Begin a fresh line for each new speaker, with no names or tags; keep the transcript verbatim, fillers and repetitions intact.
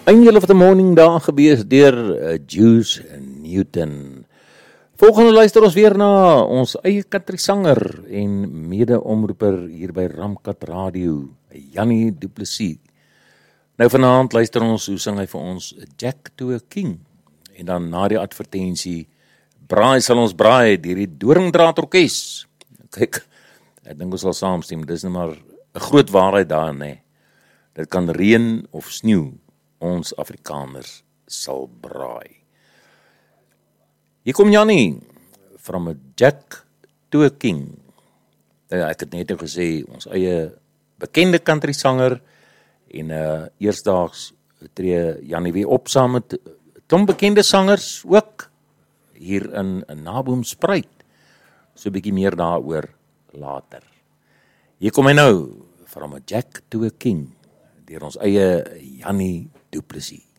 Angel of the Morning daar gewees deur uh, Juice Newton. Volgende luister ons weer na ons eie country sanger en mede-omroeper hier by Ramkat Radio, Jannie Du Plessis. Nou vanaand luister ons hoe sing hy vir ons Jack to a King. En dan na die advertensie, braai sal ons braai deur die Doringdraad Orkes. Kyk, ek dink ons sal saamstem, dis nou maar 'n groot waarheid daar, nee. Dit kan reën of sneeu, ons Afrikaners sal braai. Hier kom Jannie, from a Jack to a King. Ek het net gesê, ons eie bekende country sanger, en uh, eersdaags tree Jannie weer op saam met klomp bekende sangers, ook hier in, in Naboomspruit. So 'n bietjie meer daaroor later. Hier kom hy nou, from a Jack to a King, deur ons eie Jannie Du Plessis.